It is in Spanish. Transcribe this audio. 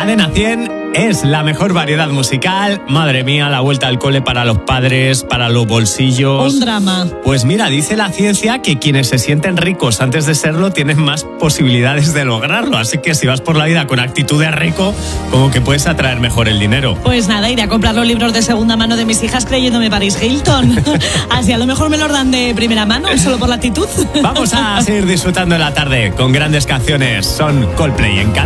Cadena 100 es la mejor variedad musical. Madre mía, la vuelta al cole para los padres, para los bolsillos. Un drama. Pues mira, dice la ciencia que quienes se sienten ricos antes de serlo tienen más posibilidades de lograrlo. Así que si vas por la vida con actitud de rico, como que puedes atraer mejor el dinero. Pues nada, iré a comprar los libros de segunda mano de mis hijas creyéndome Paris Hilton. Así a lo mejor me los dan de primera mano, solo por la actitud. Vamos a seguir disfrutando de la tarde con grandes canciones. Son Coldplay en Cadena.